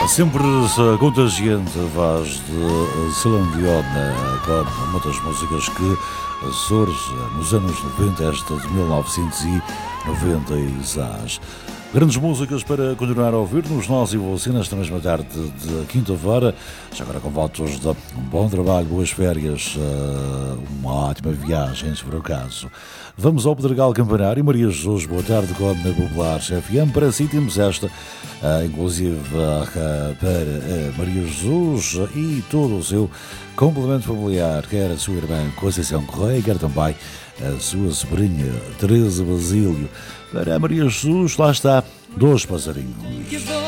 Sempre contagiante a voz de Celine Dion, com uma das músicas que surge nos anos 90, esta de 1996. Grandes músicas para continuar a ouvir-nos, nós e você, nesta mesma tarde de quinta-feira. Já agora com votos de um bom trabalho, boas férias, uma ótima viagem, se for o caso. Vamos ao Pedregal Campanário. Maria Jesus, boa tarde, com a Popular FM. Para si temos esta, inclusive para Maria Jesus e todo o seu complemento familiar, quer a sua irmã Conceição Correia, quer também a sua sobrinha Teresa Basílio. Para Maria Jesus, lá está, dois passarinhos.